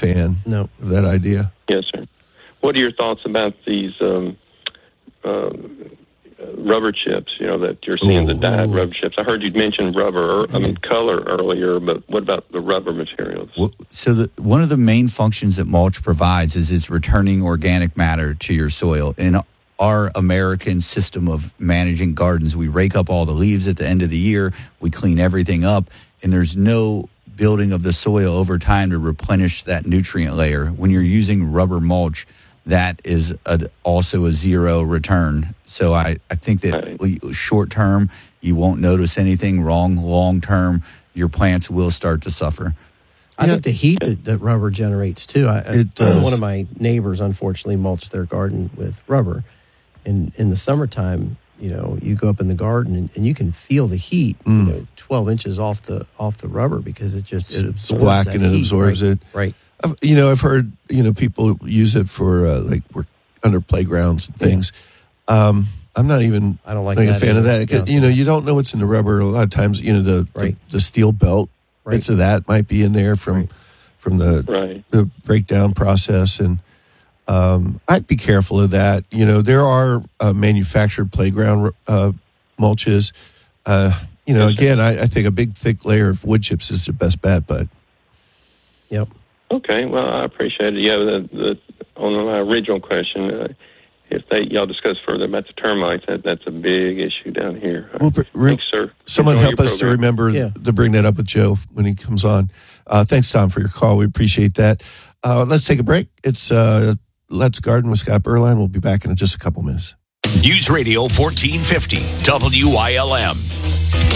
fan No. of that idea. Yes, sir. What are your thoughts about these rubber chips, that you're seeing, the dyed rubber chips? I heard you mention color earlier, but what about the rubber materials? Well, so one of the main functions that mulch provides is it's returning organic matter to your soil. In our American system of managing gardens, we rake up all the leaves at the end of the year, we clean everything up, and there's no building of the soil over time to replenish that nutrient layer. When you're using rubber mulch, that is also a zero return. So I think that short term, you won't notice anything wrong. Long term, your plants will start to suffer. I think the heat that rubber generates, too. One of my neighbors, unfortunately, mulched their garden with rubber. And in the summertime, you go up in the garden and you can feel the heat, 12 inches off the rubber because it absorbs black that and it heat. absorbs it. Right. I've heard, people use it for work under playgrounds and things. Yeah. I'm not even I don't like a that fan of either. that. You don't know what's in the rubber. A lot of times, the steel belt, bits of that might be in there from the breakdown process. And I'd be careful of that. There are manufactured playground mulches. Again, I think a big, thick layer of wood chips is the best bet, but. Yep. Okay, well, I appreciate it. Yeah, on my original question, if y'all discuss further about the termites, that's a big issue down here. Thanks, sir. Someone help us to remember to bring that up with Joe when he comes on. Thanks, Tom, for your call. We appreciate that. Let's take a break. It's Let's Garden with Scott Berline. We'll be back in just a couple minutes. News Radio 1450, WILM.